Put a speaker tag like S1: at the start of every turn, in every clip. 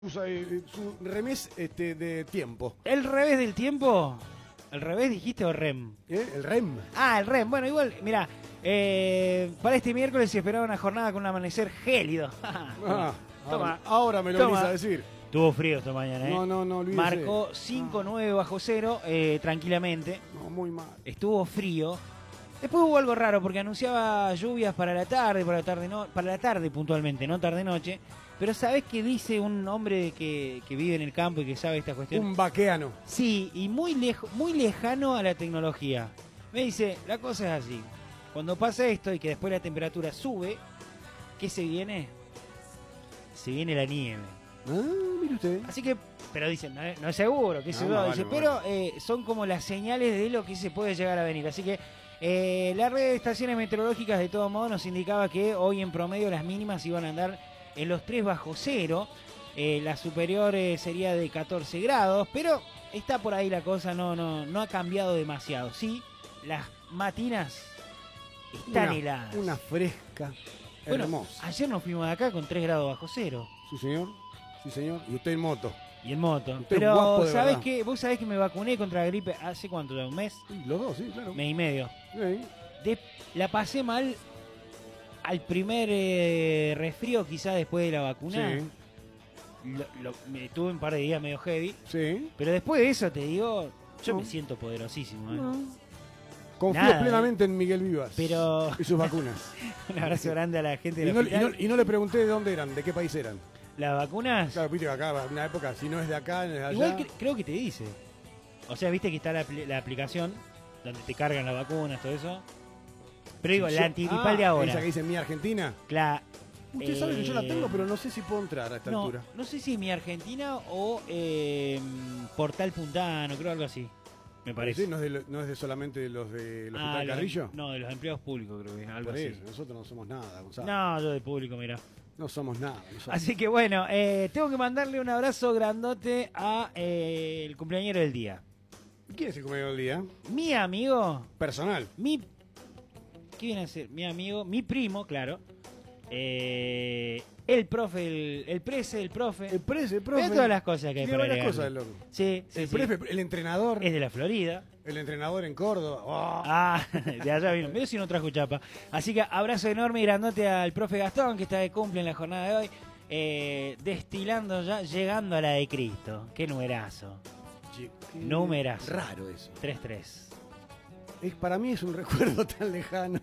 S1: Su remés de tiempo.
S2: ¿El revés del tiempo? ¿El revés dijiste o rem?
S1: El rem.
S2: Ah, el rem. Bueno, igual, mira, para este miércoles se esperaba una jornada con un amanecer gélido. Toma.
S1: Ahora me lo venís a decir.
S2: Tuvo frío esta mañana, ¿eh?
S1: No, olvídese.
S2: Marcó 5-9 bajo cero, tranquilamente.
S1: No, muy mal.
S2: Estuvo frío. Después hubo algo raro porque anunciaba lluvias para la tarde, para la tarde puntualmente, no tarde-noche. Pero ¿sabés qué dice un hombre que vive en el campo y que sabe esta cuestión?
S1: Un vaqueano.
S2: Sí, y muy lejano a la tecnología. Me dice, la cosa es así. Cuando pasa esto y que después la temperatura sube, ¿qué se viene? Se viene la nieve.
S1: Mire usted.
S2: Así que, pero dicen, no es seguro, qué sé yo. Dice, pero son como las señales de lo que se puede llegar a venir. Así que la red de estaciones meteorológicas de todo modo nos indicaba que hoy en promedio las mínimas iban a andar en los 3 bajo cero. La superior sería de 14 grados, pero está por ahí la cosa, no ha cambiado demasiado. Sí, las matinas están heladas.
S1: Una fresca,
S2: bueno,
S1: hermosa.
S2: Ayer nos fuimos de acá con 3 grados bajo cero.
S1: Sí, señor. Sí, señor. Y usted en moto.
S2: Y en moto.
S1: Usted
S2: pero ¿sabés qué? Vos sabés que me vacuné contra la gripe hace cuánto, ¿un mes?
S1: Sí, los dos, sí, claro.
S2: Mes y medio.
S1: Sí.
S2: La pasé mal al primer resfrío, quizás después de la vacuna.
S1: Sí.
S2: Me tuve un par de días medio heavy.
S1: Sí.
S2: Pero después de eso, te digo, yo me siento poderosísimo.
S1: Confío plenamente en Miguel Vivas y sus vacunas.
S2: Un abrazo grande a la gente de
S1: y no le pregunté de dónde eran, de qué país eran.
S2: ¿Las vacunas?
S1: Claro, viste que acá, en una época, si no es de acá, no es de allá.
S2: Igual creo que te dice. O sea, viste que está la aplicación donde te cargan las vacunas, todo eso. Pero digo, la antigripal de ahora.
S1: ¿Esa que dice Mi Argentina?
S2: Claro.
S1: Usted sabe que yo la tengo, pero no sé si puedo entrar a esta altura.
S2: No sé si Mi Argentina o Portal Puntano, creo algo así. Me parece.
S1: ¿Sí? ¿No es de solamente los del Hospital Carrillo?
S2: No, de los empleados públicos, creo que es algo así.
S1: Nosotros no somos nada, Gonzalo.
S2: No, yo de público, mira.
S1: No somos nada.
S2: Así que bueno, tengo que mandarle un abrazo grandote a el cumpleañero del día.
S1: ¿Quién es el cumpleañero del día?
S2: Mi amigo.
S1: Personal.
S2: ¿Qué viene a ser? Mi amigo, mi primo, claro. El profe, el prese, el profe.
S1: El prese, el profe.
S2: De todas las cosas que hay para agregar.
S1: Cosas, loco.
S2: Sí,
S1: el prefe, el entrenador.
S2: Es de la Florida.
S1: El entrenador en Córdoba. Oh.
S2: De allá vino. Mira si no trajo chapa. Así que abrazo enorme y grandote al profe Gastón, que está de cumple en la jornada de hoy. Destilando ya, llegando a la de Cristo. Qué numerazo. Numerazo.
S1: Raro eso.
S2: 3-3.
S1: Para mí es un recuerdo tan lejano.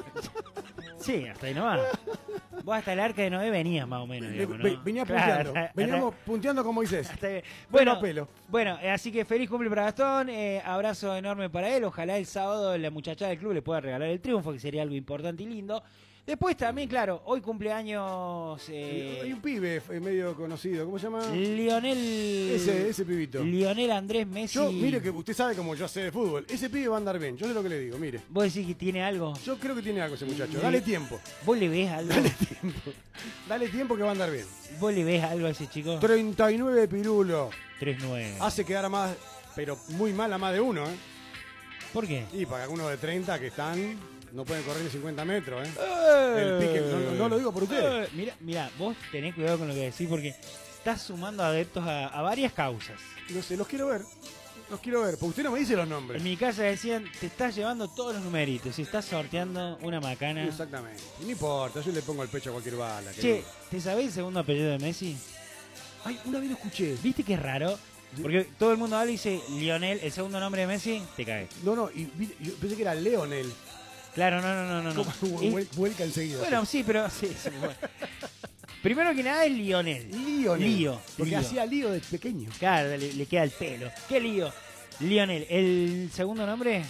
S2: Sí, hasta ahí nomás. Vos hasta el Arca de Noé venías más o menos, digamos, ¿no?
S1: Venía punteando. Veníamos punteando como Moisés.
S2: Bueno, así que feliz cumple para Gastón. Abrazo enorme para él. Ojalá el sábado la muchachada del club le pueda regalar el triunfo, que sería algo importante y lindo. Después también, claro, hoy cumpleaños...
S1: hay un pibe medio conocido, ¿cómo se llama?
S2: Lionel...
S1: Ese pibito.
S2: Lionel Andrés Messi.
S1: Mire que usted sabe como yo sé de fútbol. Ese pibe va a andar bien, yo sé lo que le digo, mire.
S2: ¿Vos decís que tiene algo?
S1: Yo creo que tiene algo ese muchacho. Dale tiempo.
S2: ¿Vos le ves algo?
S1: Dale tiempo que va a andar bien.
S2: ¿Vos le ves algo a ese chico?
S1: 39 de Pirulo.
S2: 3-9.
S1: Hace quedar a más, pero muy mal a más de uno, ¿eh?
S2: ¿Por qué?
S1: Y para algunos de 30 que están... No pueden correr ni 50 metros, ¿eh? El pique, no lo digo por ustedes.
S2: Mira, vos tenés cuidado con lo que decís porque estás sumando adeptos a varias causas.
S1: No sé, los quiero ver. Porque usted no me dice los nombres.
S2: En mi casa decían, te estás llevando todos los numeritos y estás sorteando una macana.
S1: Exactamente. No importa, yo le pongo el pecho a cualquier bala.
S2: Che, ¿te sabés el segundo apellido de Messi?
S1: Ay, una vez lo escuché.
S2: ¿Viste que es raro? Porque todo el mundo habla y dice Lionel, el segundo nombre de Messi, te cae.
S1: No, yo pensé que era Leonel.
S2: Claro, no.
S1: Vuelca enseguida.
S2: Bueno, sí, pero... Sí, bueno. Primero que nada es Lionel. Lío.
S1: Porque hacía lío de pequeño.
S2: Claro, le queda el pelo. ¿Qué lío? Lionel. ¿El segundo nombre?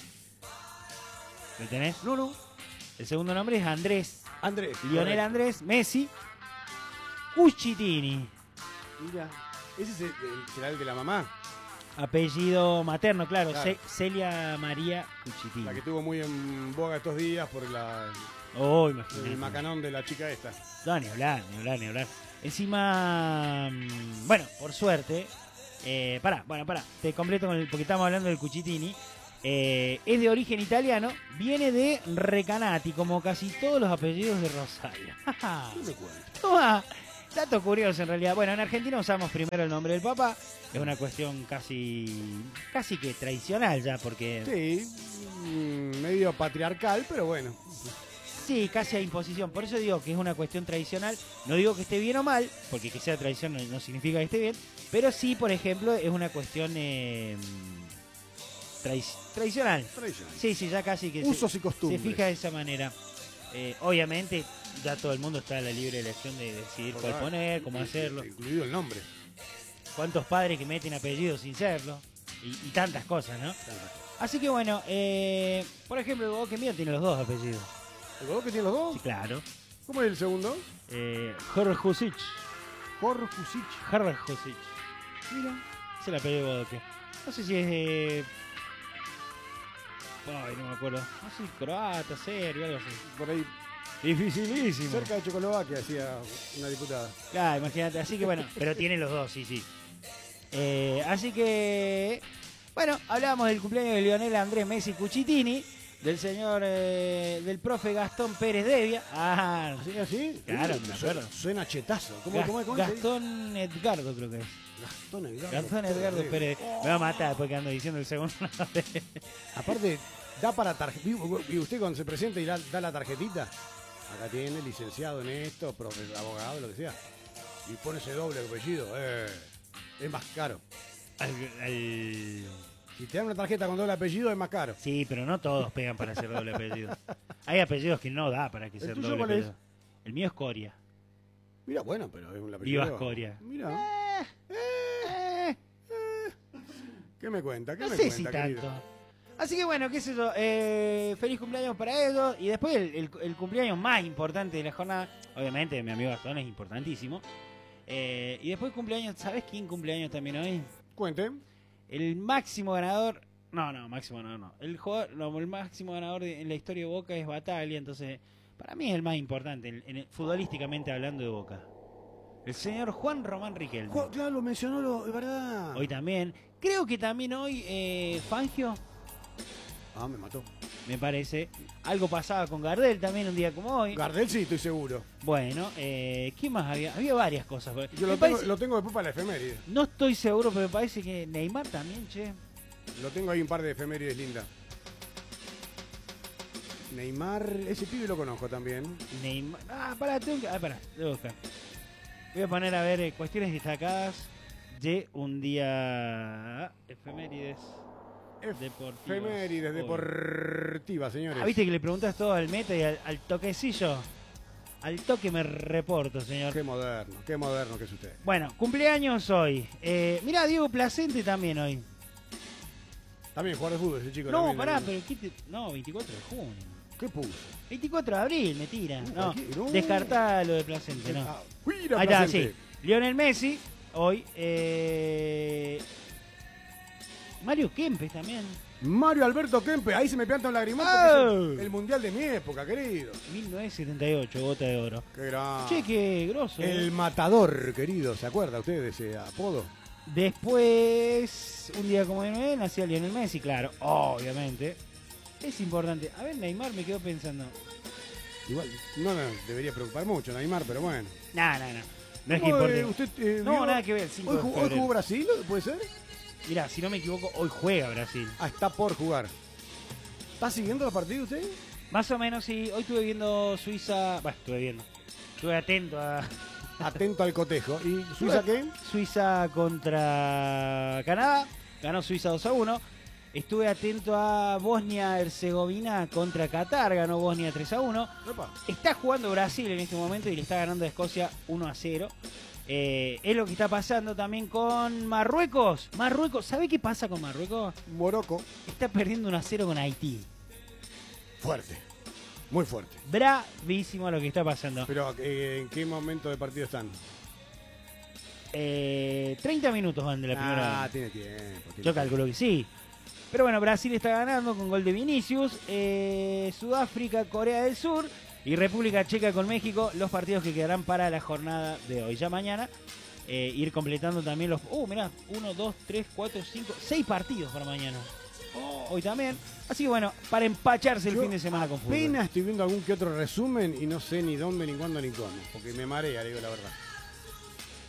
S2: ¿Lo tenés?
S1: No.
S2: El segundo nombre es Andrés. Lionel
S1: correcto.
S2: Andrés Messi Cucitini.
S1: Mira, ese será el de la mamá.
S2: Apellido materno, claro. Celia María Cucitini.
S1: La que tuvo muy en boga estos días por
S2: imagínate.
S1: el macanón de la chica esta.
S2: No, ni hablar. Encima, bueno, por suerte, pará, te completo porque estamos hablando del Cucitini. Es de origen italiano, viene de Recanati, como casi todos los apellidos de Rosario.
S1: No me cuento.
S2: Toma, Dato curioso en realidad. Bueno, en Argentina usamos primero el nombre del papá. Es una cuestión casi que tradicional ya, porque...
S1: Sí, medio patriarcal, pero bueno.
S2: Sí, casi a imposición. Por eso digo que es una cuestión tradicional. No digo que esté bien o mal, porque que sea tradición no significa que esté bien. Pero sí, por ejemplo, es una cuestión tradicional. Sí, ya casi que
S1: usos y costumbres.
S2: Se fija de esa manera. Obviamente, ya todo el mundo está a la libre elección de decidir cuál poner, cómo hacerlo.
S1: Incluido el nombre.
S2: Cuántos padres que meten apellidos sin serlo. Y tantas cosas, ¿no? Así que bueno, por ejemplo, el Bodoque mío tiene los dos apellidos.
S1: ¿El Bodoque tiene los dos?
S2: Sí, claro.
S1: ¿Cómo es el segundo?
S2: Jorge Jusic.
S1: Jorge Jusic.
S2: Jorge Jusic. Mira, es el apellido de Bodoque. No sé si es... Ay, no me acuerdo. No sé si croata, serbio, algo así.
S1: Por ahí.
S2: Dificilísimo.
S1: Cerca de Checoslovaquia, decía una diputada.
S2: Claro, imagínate. Así que bueno, pero tiene los dos, sí. Así que... Bueno, hablábamos del cumpleaños de Lionel Andrés Messi Cucitini, del señor, del profe Gastón Pérez Devia. Ah,
S1: ¿Sí, así?
S2: claro, me acuerdo.
S1: Suena chetazo. ¿Cómo es?
S2: Gastón Edgardo, creo que es.
S1: Gastón Edgardo
S2: Pérez. Me va a matar después que ando diciendo el segundo.
S1: Aparte, da para tarjeta. Y usted cuando se presenta y da la tarjetita, acá tiene licenciado en esto, abogado, lo que sea. Y pone ese doble apellido. Es más caro. Si te dan una tarjeta con doble apellido es más caro.
S2: Sí, pero no todos pegan para hacer doble apellido. Hay apellidos que no da para que sean doble apellido. El mío es Coria.
S1: Mira, bueno, pero es un apellido.
S2: Vivas Coria.
S1: Mira. ¿Qué me cuenta?
S2: No sé si tanto. Así que bueno, qué sé yo, feliz cumpleaños para ellos. Y después el cumpleaños más importante de la jornada, obviamente mi amigo Gastón es importantísimo. Y después cumpleaños, ¿sabes quién cumpleaños también hoy?
S1: Cuente.
S2: El máximo ganador, máximo no. El máximo ganador en la historia de Boca es Bataglia, entonces para mí es el más importante, futbolísticamente hablando de Boca. El señor Juan Román Riquelme.
S1: Claro, lo mencionó, es verdad.
S2: Hoy también. Creo que también hoy Fangio.
S1: Ah, me mató.
S2: Me parece. Algo pasaba con Gardel también un día como hoy.
S1: Gardel sí, estoy seguro.
S2: Bueno, ¿qué más había? Había varias cosas.
S1: Yo lo tengo después para la efeméride.
S2: No estoy seguro, pero me parece que Neymar también, che.
S1: Lo tengo ahí un par de efemérides lindas. Neymar, ese pibe lo conozco también.
S2: Neymar. Debo buscar. Voy a poner a ver cuestiones destacadas de un día. Efemérides.
S1: Efemérides deportivas, señores.
S2: Viste que le preguntas todo al meta y al toquecillo. Al toque me reporto, señor.
S1: Qué moderno que es usted.
S2: Bueno, cumpleaños hoy. Mirá, Diego Placente también hoy.
S1: También jugador de fútbol ese chico.
S2: No,
S1: también,
S2: pará, pero no, 24 de junio.
S1: ¿Qué puso?
S2: 24 de abril, me tira. No,
S1: no.
S2: descartá lo de Placente, no.
S1: Mira,
S2: ahí está,
S1: Placente.
S2: sí. Lionel Messi, hoy. Mario Kempes también.
S1: Mario Alberto Kempes, ahí se me planta un lagrimal. El mundial de mi época, querido.
S2: 1978, Bota de Oro.
S1: Qué grande.
S2: Che, qué grosso.
S1: El matador, querido. ¿Se acuerda usted de ese apodo?
S2: Después, un día como hoy, nació Lionel Messi, claro, obviamente. Es importante. A ver, Neymar me quedo pensando.
S1: Igual, no debería preocupar mucho Neymar, pero bueno.
S2: No es que importe.
S1: Usted,
S2: no, nada que ver.
S1: ¿Hoy jugó Brasil? ¿Puede ser?
S2: Mirá, si no me equivoco, hoy juega Brasil.
S1: Ah, está por jugar. ¿Está siguiendo los partidos usted?
S2: Más o menos, sí. Hoy estuve viendo Suiza. Estuve atento a...
S1: Atento al cotejo. ¿Y Suiza qué?
S2: Suiza contra Canadá. Ganó Suiza 2-1. Estuve atento a Bosnia-Herzegovina contra Qatar. Ganó Bosnia 3-1.
S1: Opa.
S2: Está jugando Brasil en este momento y le está ganando a Escocia 1-0. Es lo que está pasando también con Marruecos. ¿Sabe qué pasa con Marruecos?
S1: Morocco.
S2: Está perdiendo 1-0 con Haití.
S1: Fuerte. Muy fuerte.
S2: Bravísimo lo que está pasando.
S1: Pero, ¿en qué momento de partido están?
S2: 30 minutos van de la primera.
S1: Tiene tiempo.
S2: Yo calculo que sí. Pero bueno, Brasil está ganando con gol de Vinicius. Sudáfrica, Corea del Sur y República Checa con México. Los partidos que quedarán para la jornada de hoy. Ya mañana ir completando también los... mirá, 1, 2, 3, 4, 5, 6 partidos para mañana. Hoy también. Así que bueno, para empacharse el fin de semana con fútbol.
S1: Apenas estoy viendo algún que otro resumen y no sé ni dónde, ni cuándo, ni cómo. Porque me marea, le digo la verdad.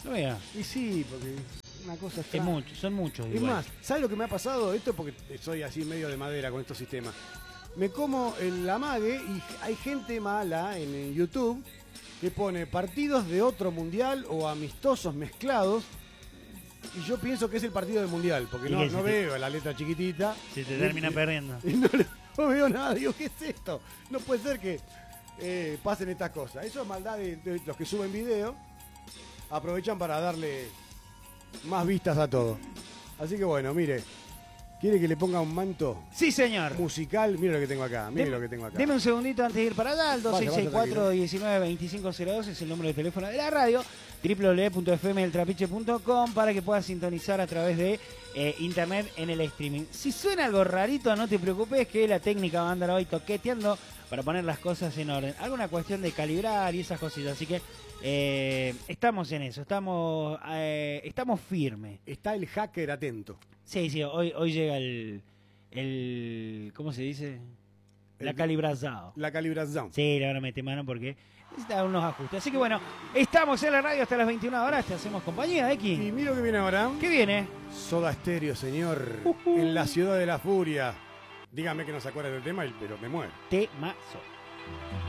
S2: No vea.
S1: Y sí, porque una cosa
S2: Es mucho, son muchos.
S1: Es
S2: igual.
S1: más, ¿sabes lo que me ha pasado? Esto porque soy así medio de madera con estos sistemas. Me como el amague y hay gente mala en YouTube que pone partidos de otro mundial o amistosos mezclados y yo pienso que es el partido del mundial porque
S2: ¿Y
S1: no veo la letra chiquitita.
S2: Se te termina perdiendo.
S1: Y no veo nada, digo, ¿qué es esto? No puede ser que pasen estas cosas. Eso es maldad de los que suben video, aprovechan para darle más vistas a todo. Así que bueno, mire, ¿quiere que le ponga un manto
S2: Sí, señor.
S1: musical? Mire lo que tengo acá, mire
S2: Dem-
S1: lo que tengo acá.
S2: Deme un segundito antes de ir para allá. El
S1: Vaya,
S2: 2664-192502 es el número de teléfono de la radio. www.fmdeltrapiche.com para que puedas sintonizar a través de internet en el streaming. Si suena algo rarito, no te preocupes que la técnica va a andar hoy toqueteando para poner las cosas en orden. Alguna cuestión de calibrar y esas cositas. Así que estamos en eso, estamos firmes.
S1: Está el hacker atento.
S2: Sí, hoy llega el ¿cómo se dice? La calibración.
S1: La calibración.
S2: Sí, le van a meter mano porque necesita unos ajustes. Así que bueno, estamos en la radio hasta las 21 horas. Te hacemos compañía, X.
S1: Y mira lo que viene ahora.
S2: ¿Qué viene?
S1: Soda Stereo, señor. En la ciudad de la furia. Dígame que no se acuerda del tema, pero me muero.
S2: Temazo.